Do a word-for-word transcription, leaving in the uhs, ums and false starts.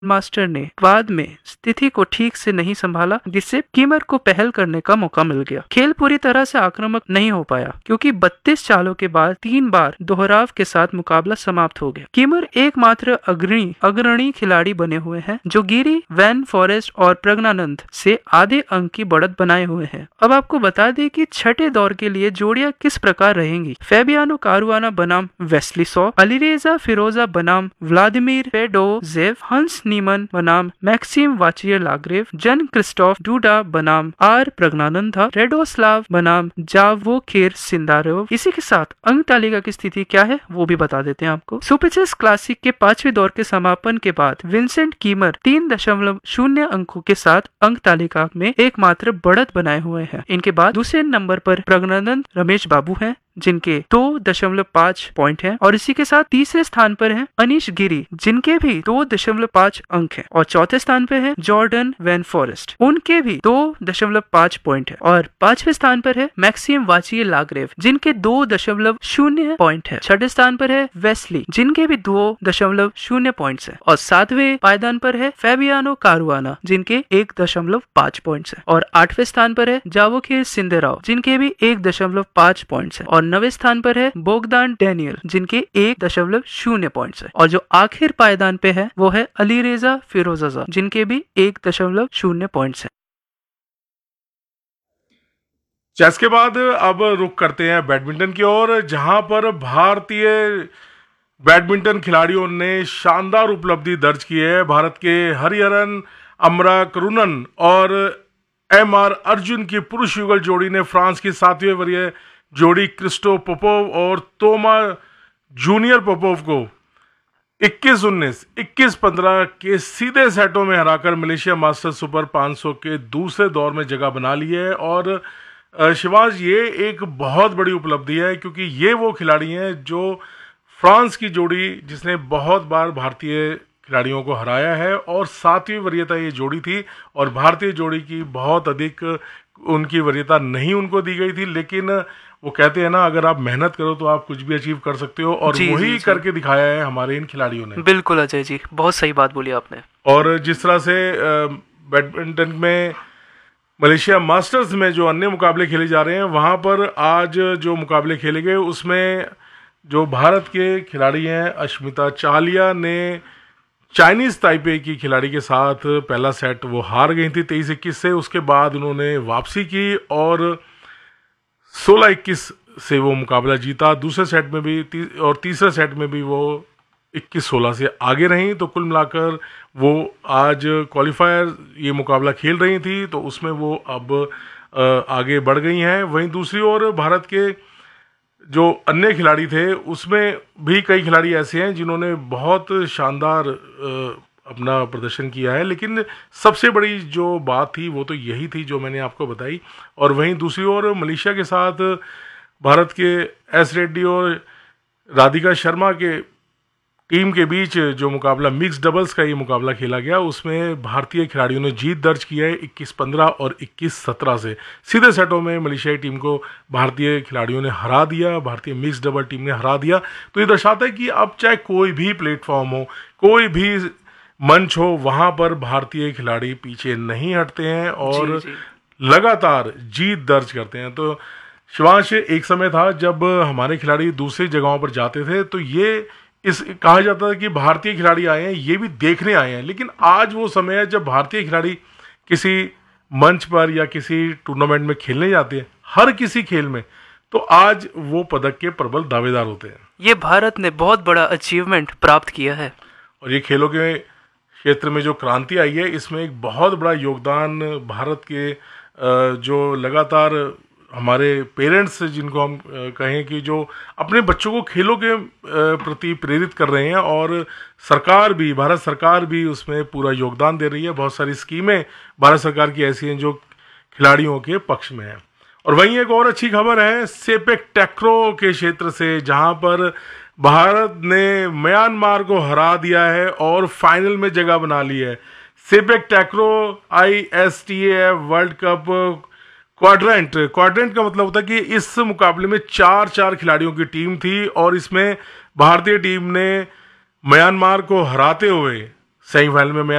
Master ने बाद में स्थिति को ठीक से नहीं संभाला, जिससे कीमर को पहल करने का मौका मिल गया। खेल पूरी तरह से आक्रामक नहीं हो पाया क्योंकि बत्तीस चालों के बाद तीन बार दोहराव के साथ मुकाबला समाप्त हो गया। कीमर एकमात्र अग्रणी अग्रणी खिलाड़ी बने हुए हैं जो गिरी, वैन फॉरेस्ट और प्रज्ञानंद से आधे अंक की बढ़त बनाए हुए हैं। अब आपको बता दें कि छठे दौर के लिए जोड़ियां किस प्रकार रहेंगी। फेबियानो कारुआना बनाम वेस्ली सॉ, अलीरेजा फिरोजा बनाम व्लादिमीर फेडोजेव, हंस नीमन बनाम मैक्सिम वाचियर लाग्रेव, जन क्रिस्टोफ डूडा बनाम आर प्रज्ञानंदा, रेडोस्लाव बनाम जावोखिर सिंदारोव। इसी के साथ अंक तालिका की स्थिति क्या है वो भी बता देते हैं आपको। सुपर चेस क्लासिक के पांचवें दौर के समापन के बाद विंसेंट कीमर तीन दशमलव शून्य अंकों के साथ अंक तालिका में एकमात्र बढ़त बनाए हुए हैं। इनके बाद दूसरे नंबर पर प्रज्ञानंद रमेश बाबू हैं जिनके दो दशमलव पाँच पॉइंट हैं, और इसी के साथ तीसरे स्थान पर हैं अनीश गिरी जिनके भी दो दशमलव पाँच अंक हैं, और चौथे स्थान पर है जॉर्डन वैन फॉरेस्ट, उनके भी दो दशमलव पाँच पॉइंट है, और पांचवें स्थान पर है मैक्सिम वाचियर लाग्रेव जिनके दो दशमलव शून्य पॉइंट है। छठे स्थान पर है वेस्ली जिनके भी दो दशमलव शून्य पॉइंट है, और सातवें पायदान पर है फेबियानो कारुआना जिनके एक दशमलव पाँच पॉइंट है, और आठवें स्थान पर है जावोखिर सिंदेराव जिनके भी एक दशमलव पाँच पॉइंट है, और नवे स्थान पर है बोगदान डैनियल जिनके एक दशमलव शून्य पॉइंट्स है, और जो आखिर पायदान पे है वो है अलीरेजा फिरोजा जिनके भी एक दशमलव शून्य पॉइंट्स है। चेस के बाद अब रुख करते हैं बैडमिंटन की ओर, जहां पर भारतीय बैडमिंटन खिलाड़ियों ने शानदार उपलब्धि दर्ज की है। भारत के हरिहरन, अमरा करुणन और एम आर अर्जुन की पुरुष युगल जोड़ी ने फ्रांस की सातवें वरीय जोड़ी क्रिस्टो पोपोव और तोमा जूनियर पोपोव को इक्कीस उन्नीस, इक्कीस पंद्रह के सीधे सेटों में हराकर मलेशिया मास्टर्स सुपर पाँच सौ के दूसरे दौर में जगह बना ली है। और शिवाज, ये एक बहुत बड़ी उपलब्धि है क्योंकि ये वो खिलाड़ी हैं जो फ्रांस की जोड़ी जिसने बहुत बार भारतीय खिलाड़ियों को हराया है, और सातवीं वरीयता ये जोड़ी थी, और भारतीय जोड़ी की बहुत अधिक उनकी वरीयता नहीं उनको दी गई थी, लेकिन वो कहते हैं ना, अगर आप मेहनत करो तो आप कुछ भी अचीव कर सकते हो, और वही जी, करके दिखाया है हमारे इन खिलाड़ियों ने। बिल्कुल अजय जी, बहुत सही बात बोली आपने। और जिस तरह से बैडमिंटन में मलेशिया मास्टर्स में जो अन्य मुकाबले खेले जा रहे हैं, वहां पर आज जो मुकाबले खेले गए उसमें जो भारत के खिलाड़ी हैं अश्मिता चालिया ने चाइनीज ताइपे की खिलाड़ी के साथ पहला सेट वो हार गई थी तेईस इक्कीस से। उसके बाद उन्होंने वापसी की और सोलह इक्कीस से वो मुकाबला जीता। दूसरे सेट में भी ती, और तीसरे सेट में भी वो इक्कीस सोलह से आगे रहीं। तो कुल मिलाकर वो आज क्वालिफायर ये मुकाबला खेल रही थी, तो उसमें वो अब आगे बढ़ गई हैं। वहीं दूसरी ओर भारत के जो अन्य खिलाड़ी थे उसमें भी कई खिलाड़ी ऐसे हैं जिन्होंने बहुत शानदार अपना प्रदर्शन किया है, लेकिन सबसे बड़ी जो बात थी वो तो यही थी जो मैंने आपको बताई। और वहीं दूसरी ओर मलेशिया के साथ भारत के एस रेड्डी और राधिका शर्मा के टीम के बीच जो मुकाबला मिक्स डबल्स का ये मुकाबला खेला गया, उसमें भारतीय खिलाड़ियों ने जीत दर्ज की है इक्कीस पंद्रह और इक्कीस सत्रह से। सीधे सेटों में मलेशियाई टीम को भारतीय खिलाड़ियों ने हरा दिया, भारतीय मिक्स डबल टीम ने हरा दिया। तो ये दर्शाता है कि अब चाहे कोई भी प्लेटफॉर्म हो, कोई भी मंच हो, वहाँ पर भारतीय खिलाड़ी पीछे नहीं हटते हैं और जी, जी। लगातार जीत दर्ज करते हैं। तो शिवांश, एक समय था जब हमारे खिलाड़ी दूसरी जगहों पर जाते थे तो ये इस कहा जाता था कि भारतीय खिलाड़ी आए हैं, ये भी देखने आए हैं। लेकिन आज वो समय है जब भारतीय खिलाड़ी किसी मंच पर या किसी टूर्नामेंट में खेलने जाते हैं, हर किसी खेल में, तो आज वो पदक के प्रबल दावेदार होते हैं। ये भारत ने बहुत बड़ा अचीवमेंट प्राप्त किया है और ये खेलों के क्षेत्र में जो क्रांति आई है, इसमें एक बहुत बड़ा योगदान भारत के जो लगातार हमारे पेरेंट्स जिनको हम कहें कि जो अपने बच्चों को खेलों के प्रति प्रेरित कर रहे हैं, और सरकार भी, भारत सरकार भी उसमें पूरा योगदान दे रही है। बहुत सारी स्कीमें भारत सरकार की ऐसी हैं जो खिलाड़ियों के पक्ष में है। और वहीं एक और अच्छी खबर है सेपेक टैक्रो के क्षेत्र से, जहां पर भारत ने म्यांमार को हरा दिया है और फाइनल में जगह बना ली है। CPEC टैक्रो I S T a world cup quadrant quadrant का मतलब होता है कि इस मुकाबले में चार चार खिलाड़ियों की टीम थी, और इसमें भारतीय टीम ने म्यांमार को हराते हुए सेमीफाइनल में मैं